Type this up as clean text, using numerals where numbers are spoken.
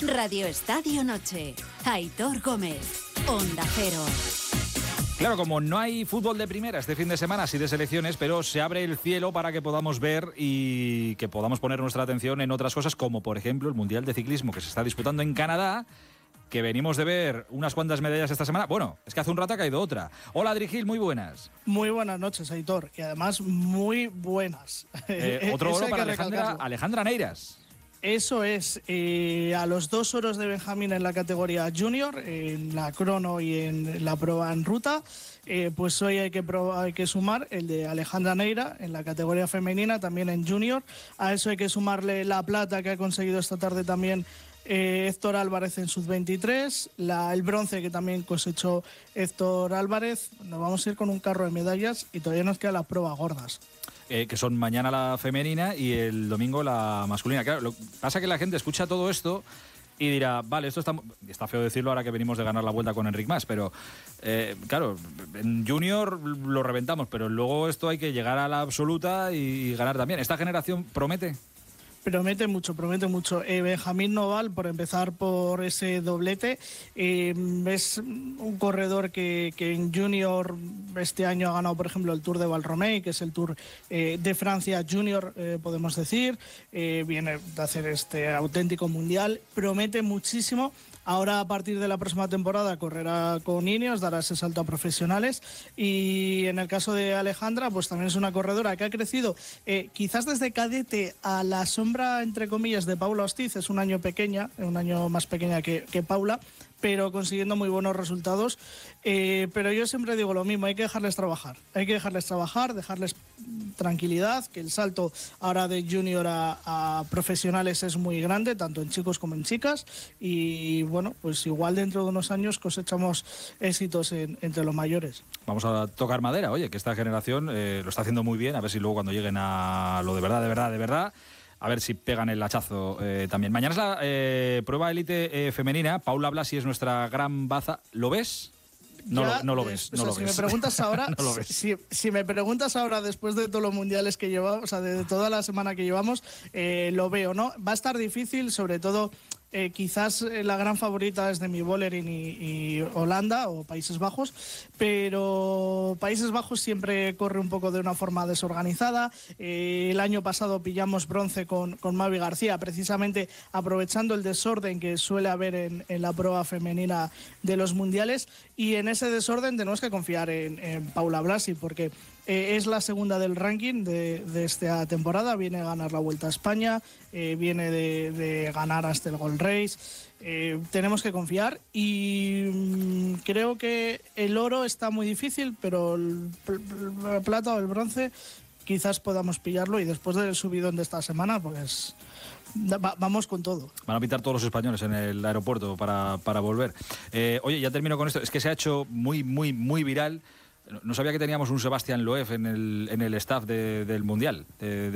Radio Estadio Noche. Aitor Gómez. Onda Cero. Claro, como no hay fútbol de primera este fin de semana, sí de selecciones, pero se abre el cielo para que podamos ver y que podamos poner nuestra atención en otras cosas, como por ejemplo el Mundial de Ciclismo que se está disputando en Canadá, que venimos de ver unas cuantas medallas esta semana. Bueno, es que hace un rato ha caído otra. Hola, Adri-Gil, muy buenas. Muy buenas noches, Aitor, y además muy buenas. Otro oro para Alejandra Neiras. Eso es, a los 2 oros de Benjamín en la categoría junior, en la crono y en la prueba en ruta, pues hoy hay que sumar el de Alejandra Neira en la categoría femenina, también en junior. A eso hay que sumarle la plata que ha conseguido esta tarde también Héctor Álvarez en sub-23, el bronce que también cosechó Héctor Álvarez. Nos vamos a ir con un carro de medallas y todavía nos quedan las pruebas gordas. Que son mañana la femenina y el domingo la masculina. Claro, lo que pasa es que la gente escucha todo esto y dirá, vale, esto está feo decirlo ahora que venimos de ganar la Vuelta con Enric Mas, pero claro, en junior lo reventamos, pero luego esto hay que llegar a la absoluta y ganar también. ¿Esta generación promete? Promete mucho. Benjamín Noval, por empezar por ese doblete, es un corredor que en junior este año ha ganado, por ejemplo, el Tour de Valromey, que es el Tour de Francia junior, podemos decir. Viene de hacer este auténtico mundial. Promete muchísimo. Ahora, a partir de la próxima temporada, correrá con Ineos, dará ese salto a profesionales. Y en el caso de Alejandra, pues también es una corredora que ha crecido quizás desde cadete a la sombra, entre comillas, de Paula Ostiz. Es un año más pequeña que Paula, pero consiguiendo muy buenos resultados. Pero yo siempre digo lo mismo, hay que dejarles trabajar, dejarles tranquilidad, que el salto ahora de junior a profesionales es muy grande, tanto en chicos como en chicas, y bueno, pues igual dentro de unos años cosechamos éxitos entre los mayores. Vamos a tocar madera, oye, que esta generación lo está haciendo muy bien, a ver si luego cuando lleguen a lo de verdad, a ver si pegan el hachazo también. Mañana es la prueba élite femenina. Paula Blasi es nuestra gran baza. ¿Lo ves? No lo ves. Si me preguntas ahora, no lo ves. Si me preguntas ahora, después de todos los mundiales que llevamos, o sea, de toda la semana que llevamos, lo veo, ¿no? Va a estar difícil, sobre todo. Quizás la gran favorita es Demi Vollering y Holanda o Países Bajos, pero Países Bajos siempre corre un poco de una forma desorganizada. El año pasado pillamos bronce con Mavi García, precisamente aprovechando el desorden que suele haber en la prueba femenina de los mundiales, y en ese desorden tenemos que confiar en Paula Blasi, porque es la segunda del ranking de esta temporada, viene a ganar la Vuelta a España, viene de ganar hasta el Gold Race. Tenemos que confiar y creo que el oro está muy difícil, pero el plata o el bronce quizás podamos pillarlo, y después del subidón de esta semana, pues vamos con todo. Van a pintar todos los españoles en el aeropuerto para volver. Oye, ya termino con esto. Es que se ha hecho muy viral. No sabía que teníamos un Sebastián Loeb en el staff del Mundial de